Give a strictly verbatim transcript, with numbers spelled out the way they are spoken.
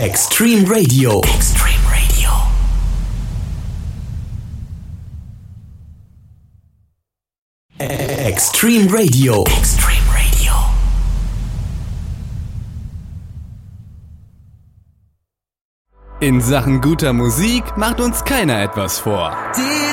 Extreme Radio. Extreme Radio. Extreme Radio. Extreme Radio. In Sachen guter Musik macht uns keiner etwas vor. Die